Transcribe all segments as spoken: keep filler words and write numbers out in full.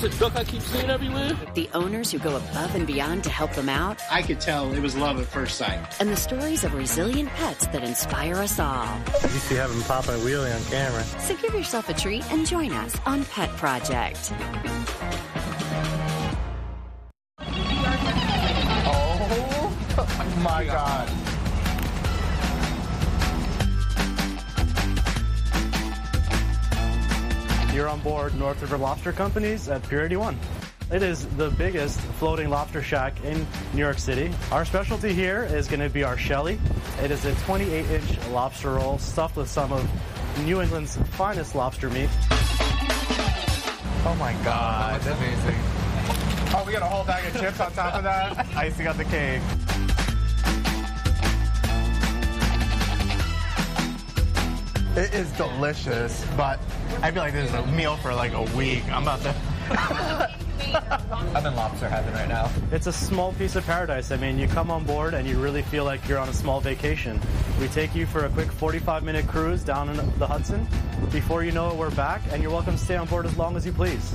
the truck I keep seeing everywhere? The owners who go above and beyond to help them out. I could tell it was love at first sight. And the stories of resilient pets that inspire us all. You see having Papa Wheelie on camera. So give yourself a treat and join us on Pet Project. Oh my God. You're on board North River Lobster Company's at Pier eighty-one. It is the biggest floating lobster shack in New York City. Our specialty here is going to be our Shelly. It is a twenty-eight inch lobster roll stuffed with some of New England's finest lobster meat. Oh my God, that's amazing. Oh, we got a whole bag of chips on top of that. Icing on the cake. It is delicious, but I feel like this is a meal for like a week. I'm about to... I'm in lobster heaven right now. It's a small piece of paradise. I mean, you come on board and you really feel like you're on a small vacation. We take you for a quick forty-five minute cruise down in the Hudson. Before you know it, we're back, and you're welcome to stay on board as long as you please.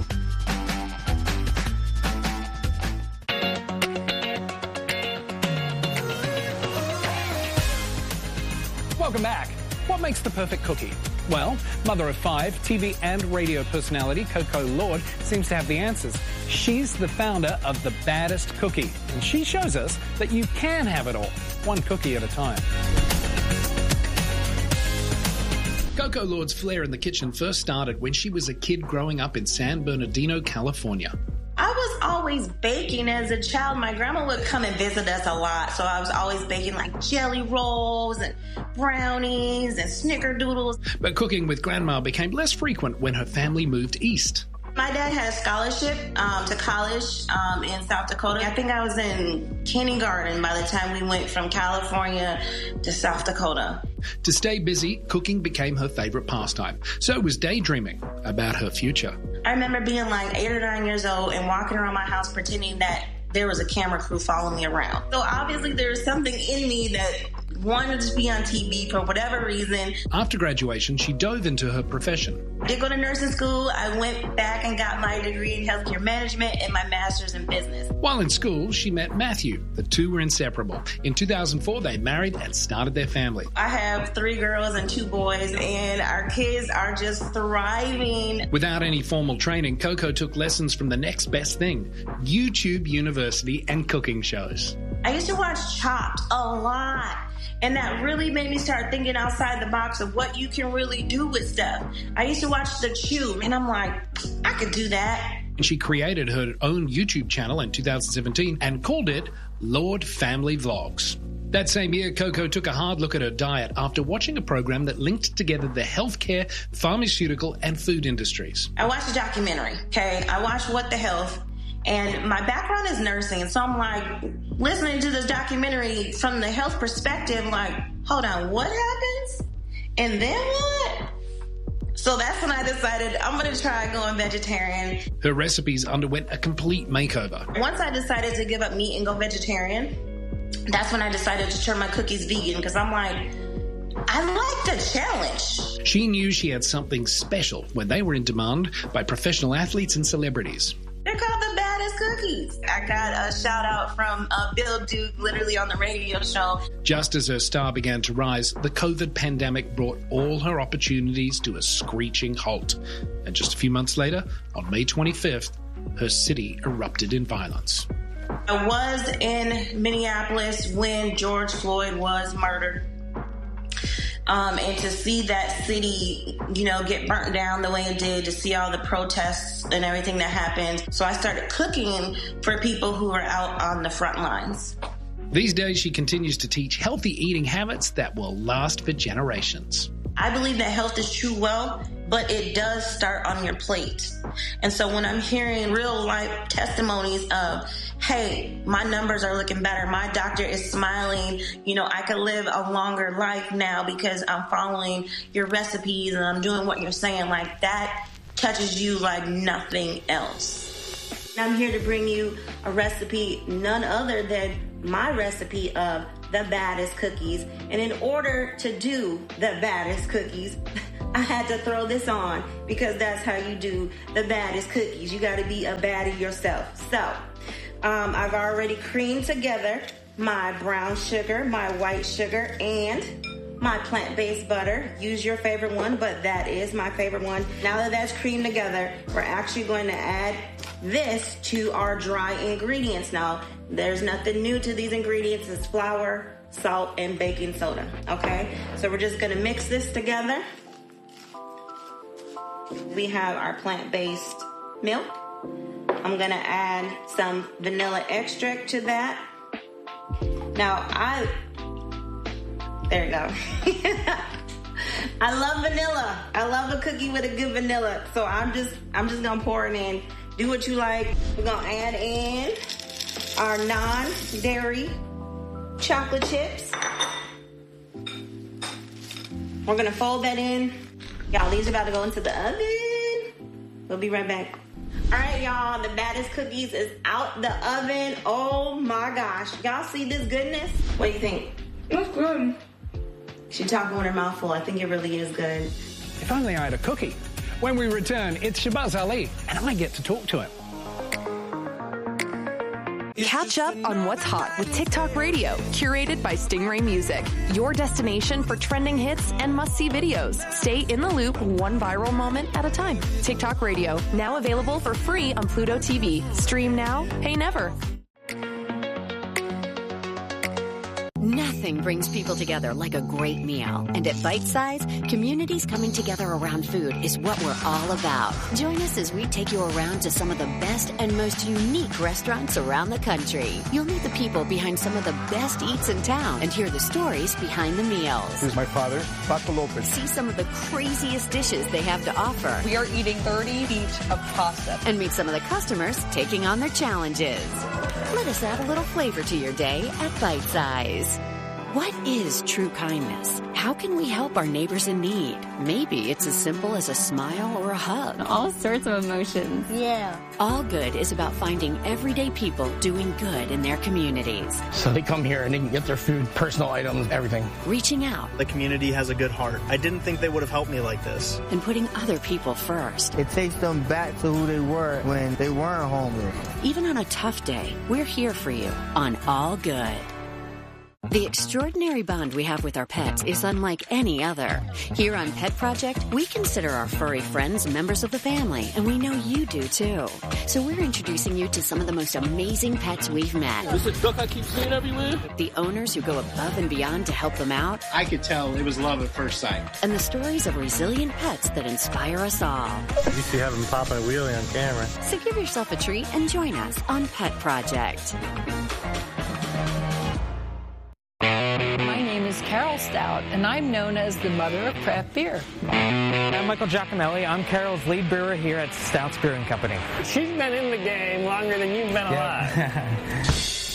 Welcome back. What makes the perfect cookie? Well, mother of five, T V and radio personality Coco Lord seems to have the answers. She's the founder of The Baddest Cookie, and she shows us that you can have it all, one cookie at a time. Coco Lord's flair in the kitchen first started when she was a kid growing up in San Bernardino, California. I was always baking as a child. My grandma would come and visit us a lot, so I was always baking like jelly rolls and brownies and snickerdoodles. But cooking with Grandma became less frequent when her family moved east. My dad had a scholarship um, to college um, in South Dakota. I think I was in kindergarten by the time we went from California to South Dakota. To stay busy, cooking became her favorite pastime. So was daydreaming about her future. I remember being like eight or nine years old and walking around my house pretending that there was a camera crew following me around. So obviously there was something in me that wanted to be on T V for whatever reason. After graduation, she dove into her profession. I did go to nursing school. I went back and got my degree in healthcare management and my master's in business. While in school, she met Matthew. The two were inseparable. In two thousand four, they married and started their family. I have three girls and two boys, and our kids are just thriving. Without any formal training, Coco took lessons from the next best thing, YouTube University and cooking shows. I used to watch Chopped a lot. And that really made me start thinking outside the box of what you can really do with stuff. I used to watch The Chew, and I'm like, I could do that. And she created her own YouTube channel in two thousand seventeen and called it Lord Family Vlogs. That same year, Coco took a hard look at her diet after watching a program that linked together the healthcare, pharmaceutical, and food industries. I watched a documentary, okay? I watched What the Health. And my background is nursing, so I'm like listening to this documentary from the health perspective, like, hold on, what happens? And then what? So that's when I decided I'm going to try going vegetarian. Her recipes underwent a complete makeover. Once I decided to give up meat and go vegetarian, that's when I decided to turn my cookies vegan, because I'm like, I like the challenge. She knew she had something special when they were in demand by professional athletes and celebrities. They're called the Baddest Cookies. I got a shout out from uh, Bill Duke, literally on the radio show. Just as her star began to rise, the COVID pandemic brought all her opportunities to a screeching halt. And just a few months later, on May twenty-fifth, her city erupted in violence. I was in Minneapolis when George Floyd was murdered. Um, and to see that city, you know, get burnt down the way it did, to see all the protests and everything that happened. So I started cooking for people who are out on the front lines. These days, she continues to teach healthy eating habits that will last for generations. I believe that health is true wealth, but it does start on your plate. And so when I'm hearing real life testimonies of, hey, my numbers are looking better, my doctor is smiling, you know, I could live a longer life now because I'm following your recipes and I'm doing what you're saying, like that touches you like nothing else. I'm here to bring you a recipe none other than my recipe of the baddest cookies. And in order to do the baddest cookies, I had to throw this on because that's how you do the baddest cookies. You got to be a baddie yourself. So um, I've already creamed together my brown sugar, my white sugar, and my plant-based butter. Use your favorite one, but that is my favorite one. Now that that's creamed together, we're actually going to add this to our dry ingredients. Now, there's nothing new to these ingredients. It's flour, salt, and baking soda, okay? So we're just gonna mix this together. We have our plant-based milk. I'm gonna add some vanilla extract to that. Now, I, there you go. I love vanilla. I love a cookie with a good vanilla. So I'm just, I'm just gonna pour it in. Do what you like. We're gonna add in our non-dairy chocolate chips. We're gonna fold that in. Y'all, these are about to go into the oven. We'll be right back. All right, y'all, the baddest cookies is out the oven. Oh my gosh. Y'all see this goodness? What do you think? It's good. She's talking with her mouth full. I think it really is good. If only I had a cookie. When we return, it's Shahbaz Ali, and I get to talk to him. Catch up on what's hot with TikTok Radio, curated by Stingray Music. Your destination for trending hits and must-see videos. Stay in the loop, one viral moment at a time. TikTok Radio, now available for free on Pluto T V. Stream now, pay never. Nothing brings people together like a great meal. And at Bite Size, communities coming together around food is what we're all about. Join us as we take you around to some of the best and most unique restaurants around the country. You'll meet the people behind some of the best eats in town and hear the stories behind the meals. This is my father, Paco Lopez. See some of the craziest dishes they have to offer. We are eating thirty feet of pasta. And meet some of the customers taking on their challenges. Let us add a little flavor to your day at Bite Size. What is true kindness? How can we help our neighbors in need? Maybe it's as simple as a smile or a hug. All sorts of emotions. Yeah. All Good is about finding everyday people doing good in their communities. So they come here and they can get their food, personal items, everything. Reaching out. The community has a good heart. I didn't think they would have helped me like this. And putting other people first. It takes them back to who they were when they weren't homeless. Even on a tough day, we're here for you on All Good. The extraordinary bond we have with our pets is unlike any other. Here on Pet Project, we consider our furry friends members of the family, and we know you do too. So we're introducing you to some of the most amazing pets we've met. This is a duck I keep seeing everywhere. The owners who go above and beyond to help them out. I could tell it was love at first sight. And the stories of resilient pets that inspire us all. You used to have them pop a wheelie on camera. So give yourself a treat and join us on Pet Project. My name is Carol Stout, and I'm known as the mother of craft beer. I'm Michael Giacomelli. I'm Carol's lead brewer here at Stout's Brewing Company. She's been in the game longer than you've been alive. Yeah.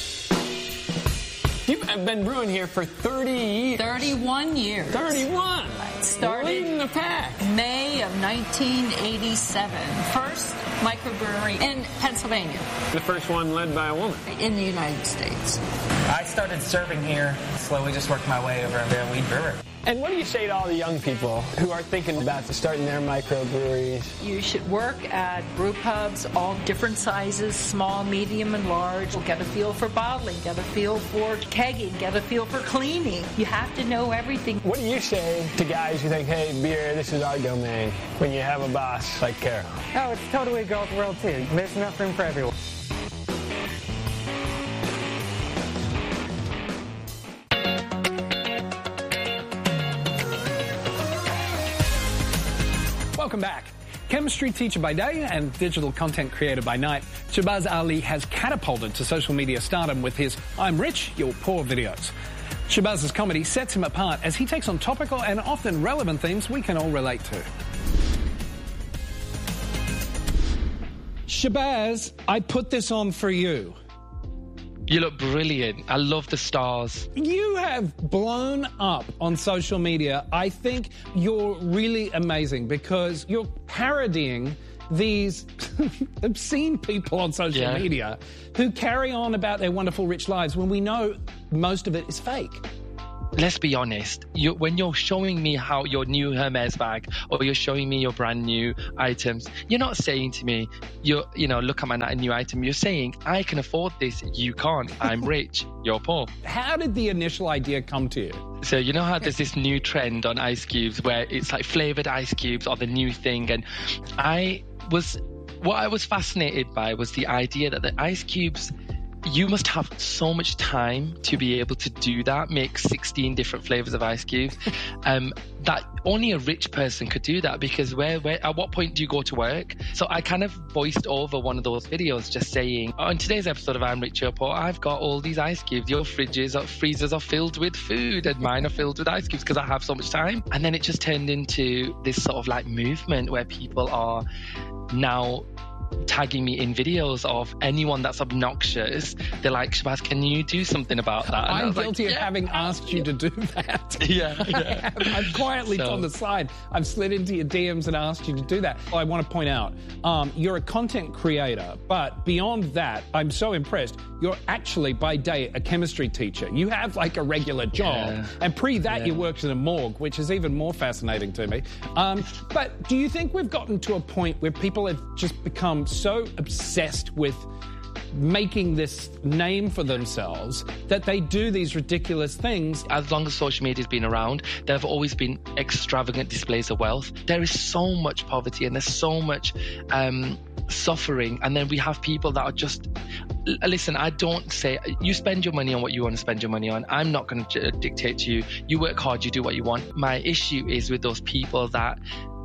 You've been brewing here for thirty years. thirty-one years. thirty-one. Started leading the pack. May of nineteen eighty-seven. First microbrewery in Pennsylvania. The first one led by a woman. In the United States. I started serving here, slowly just worked my way over to the lead brewer. And what do you say to all the young people who are thinking about starting their microbreweries? You should work at brew pubs, all different sizes, small, medium, and large. Get a feel for bottling, get a feel for kegging, get a feel for cleaning. You have to know everything. What do you say to guys who think, hey, beer, this is our domain, when you have a boss like Carol? Oh, it's totally a girl's world, too. There's enough room for everyone. Welcome back. Chemistry teacher by day and digital content creator by night, Shahbaz Ali has catapulted to social media stardom with his I'm Rich, You're Poor videos. Shahbaz's comedy sets him apart as he takes on topical and often relevant themes we can all relate to. Shahbaz, I put this on for you. You look brilliant. I love the stars. You have blown up on social media. I think you're really amazing because you're parodying these obscene people on social yeah. media who carry on about their wonderful rich lives when we know most of it is fake. let's be honest, you, when you're showing me how your new Hermes bag or you're showing me your brand new items, you're not saying to me, you're, you know, look at my new item. You're saying, I can afford this. You can't. I'm rich. You're poor. How did the initial idea come to you? So you know how there's this new trend on ice cubes where it's like flavored ice cubes are the new thing. And I was, what I was fascinated by was the idea that the ice cubes, you must have so much time to be able to do that, make sixteen different flavors of ice cubes, um, that only a rich person could do that, because where, where, at what point do you go to work? So I kind of voiced over one of those videos just saying, on today's episode of I'm Rich You're Poor, I've got all these ice cubes. Your fridges or freezers are filled with food and mine are filled with ice cubes because I have so much time. And then it just turned into this sort of like movement where people are now tagging me in videos of anyone that's obnoxious. They're like, Shabazz, can you do something about that? And I'm guilty like, of yeah. having asked you to do that. Yeah, yeah. I've quietly So- on the side. I've slid into your D Ms and asked you to do that. I want to point out, um, you're a content creator, but beyond that, I'm so impressed. You're actually, by day, a chemistry teacher. You have like a regular job. Yeah. And pre that, Yeah. you worked in a morgue, which is even more fascinating to me. Um, but do you think we've gotten to a point where people have just become so obsessed with making this name for themselves that they do these ridiculous things? As long as social media's been around, there have always been extravagant displays of wealth. There is so much poverty and there's so much um, suffering. And then we have people that are just... L- Listen, I don't say... You spend your money on what you want to spend your money on. I'm not going to j- dictate to you. You work hard, you do what you want. My issue is with those people that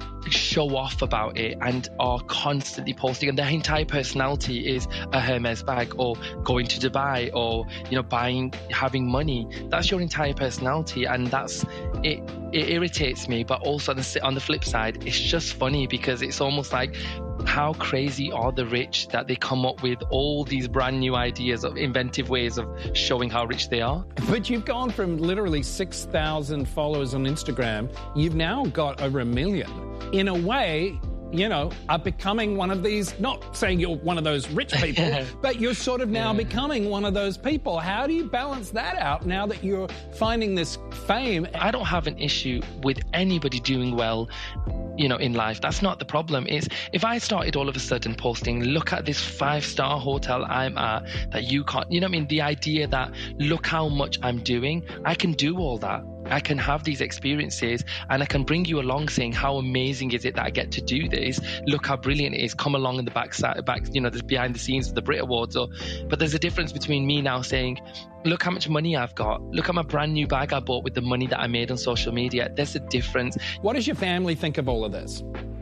show off about it and are constantly posting, and their entire personality is a Hermes bag or going to Dubai or, you know, buying, having money. That's your entire personality, and that's it. It irritates me, but also on the, on the flip side, it's just funny because it's almost like, how crazy are the rich that they come up with all these brand new ideas of inventive ways of showing how rich they are? But you've gone from literally six thousand followers on Instagram, you've now got over a million. In a way, you know, are becoming one of these, not saying you're one of those rich people, but you're sort of now yeah. becoming one of those people. How do you balance that out now that you're finding this fame? I don't have an issue with anybody doing well, you know, in life. That's not the problem. It's if I started all of a sudden posting, look at this five-star hotel I'm at that you can't, you know what I mean? The idea that look how much I'm doing, I can do all that. I can have these experiences and I can bring you along saying how amazing is it that I get to do this. Look how brilliant it is. Come along in the back, back you know, the behind the scenes of the Brit Awards. Or, but there's a difference between me now saying, look how much money I've got. Look at my brand new bag I bought with the money that I made on social media. There's a difference. What does your family think of all of this?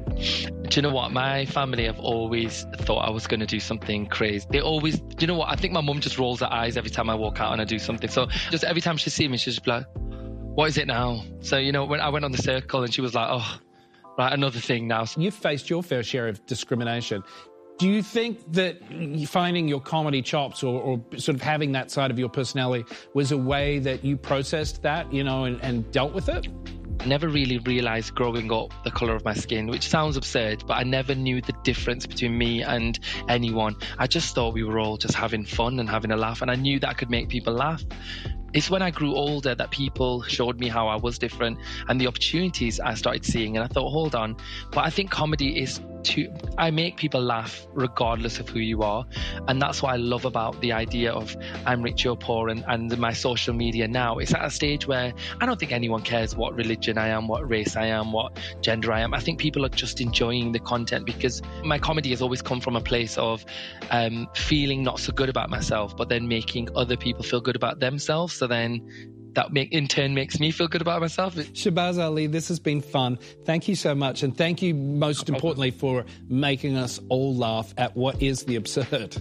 Do you know what? My family have always thought I was going to do something crazy. They always, do you know what? I think my mum just rolls her eyes every time I walk out and I do something. So just every time she sees me, she's just like, what is it now? So, you know, when I went on the circle and she was like, oh, right, another thing now. You've faced your fair share of discrimination. Do you think that finding your comedy chops or, or sort of having that side of your personality was a way that you processed that, you know, and, and dealt with it? I never really realised growing up the colour of my skin, which sounds absurd, but I never knew the difference between me and anyone. I just thought we were all just having fun and having a laugh, and I knew that I could make people laugh. It's when I grew older that people showed me how I was different and the opportunities I started seeing. And I thought, hold on. But I think comedy is to, I make people laugh regardless of who you are. And that's what I love about the idea of I'm Rich, You're Poor and, and my social media now. It's at a stage where I don't think anyone cares what religion I am, what race I am, what gender I am. I think people are just enjoying the content because my comedy has always come from a place of um, feeling not so good about myself, but then making other people feel good about themselves. So then that make, in turn makes me feel good about myself. Shabazz Ali, this has been fun. Thank you so much. And thank you most no importantly for making us all laugh at what is the absurd.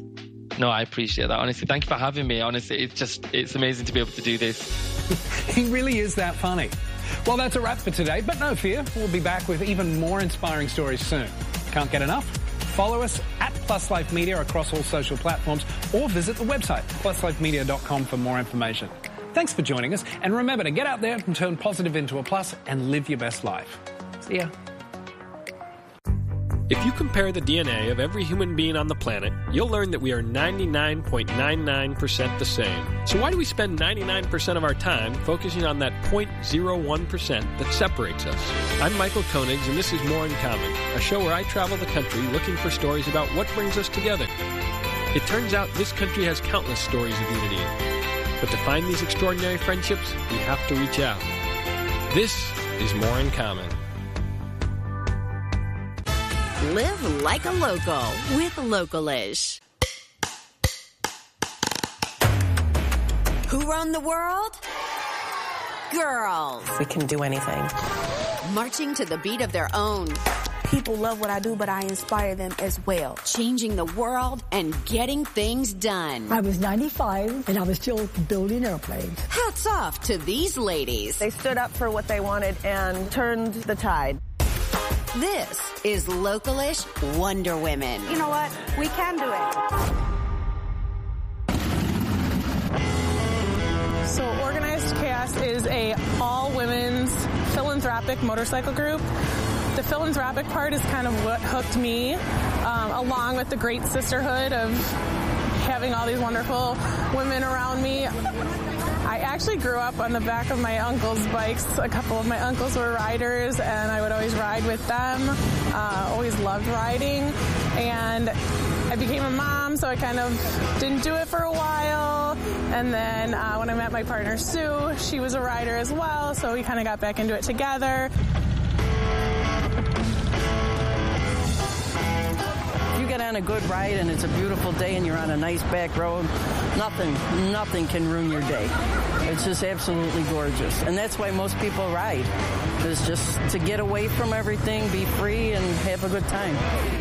No, I appreciate that. Honestly, thank you for having me. Honestly, it's just, it's amazing to be able to do this. He really is that funny. Well, that's a wrap for today, but no fear. We'll be back with even more inspiring stories soon. Can't get enough? Follow us at Plus Life Media across all social platforms or visit the website, plus life media dot com for more information. Thanks for joining us, and remember to get out there and turn positive into a plus and live your best life. See ya. If you compare the D N A of every human being on the planet, you'll learn that we are ninety-nine point nine nine percent the same. So why do we spend ninety-nine percent of our time focusing on that zero point zero one percent that separates us? I'm Michael Koenigs, and this is More in Common, a show where I travel the country looking for stories about what brings us together. It turns out this country has countless stories of unity. But to find these extraordinary friendships, we have to reach out. This is More in Common. Live like a local with Localish. Who run the world? Girls. We can do anything. Marching to the beat of their own. People love what I do, but I inspire them as well. Changing the world and getting things done. I was ninety-five, and I was still building airplanes. Hats off to these ladies. They stood up for what they wanted and turned the tide. This is Localish Wonder Women. You know what? We can do it. So Organized Chaos is a all-women's philanthropic motorcycle group. The philanthropic part is kind of what hooked me, um, along with the great sisterhood of having all these wonderful women around me. I actually grew up on the back of my uncle's bikes. A couple of my uncles were riders, and I would always ride with them. Uh, always loved riding. And I became a mom, so I kind of didn't do it for a while. And then uh, when I met my partner, Sue, she was a rider as well, so we kind of got back into it together. Get on a good ride and it's a beautiful day and you're on a nice back road, nothing, nothing can ruin your day. It's just absolutely gorgeous. And that's why most people ride. It's just to get away from everything, be free, and have a good time.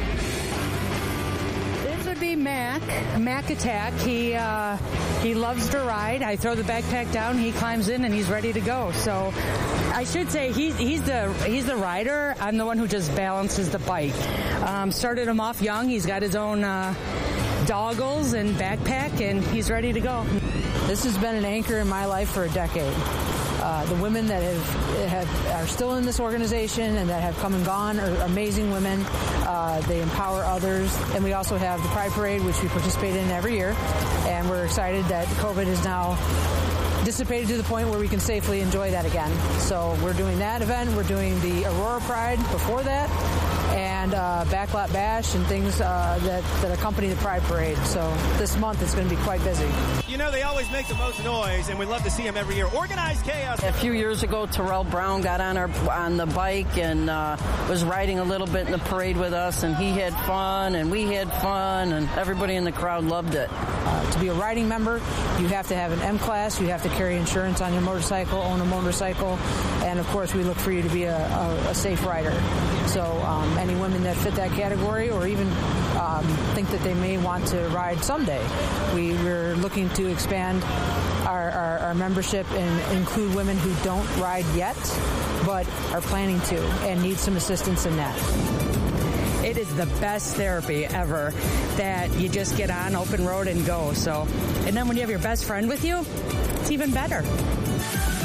This would be Mac, Mac Attack. He uh, he loves to ride. I throw the backpack down, he climbs in, and he's ready to go. So I should say he's he's the he's the rider. I'm the one who just balances the bike. Um, started him off young. He's got his own uh, goggles and backpack, and he's ready to go. This has been an anchor in my life for a decade. Uh, the women that have, have are still in this organization and that have come and gone are amazing women. Uh, they empower others. And we also have the Pride Parade, which we participate in every year. And we're excited that COVID is now dissipated to the point where we can safely enjoy that again. So we're doing that event. We're doing the Aurora Pride before that, and uh, Backlot Bash and things uh, that, that accompany the Pride Parade. So this month it's going to be quite busy. You know, they always make the most noise, and we love to see them every year. Organized Chaos. A few years ago, Terrell Brown got on our on the bike and uh, was riding a little bit in the parade with us, and he had fun, and we had fun, and everybody in the crowd loved it. Uh, to be a riding member, you have to have an M class, you have to carry insurance on your motorcycle, own a motorcycle, and of course we look for you to be a, a, a safe rider. So um, any women that fit that category or even um, think that they may want to ride someday, we, we're looking to expand our, our, our membership and include women who don't ride yet but are planning to and need some assistance in that. It is the best therapy ever, that you just get on open road and go. So, and then when you have your best friend with you, it's even better.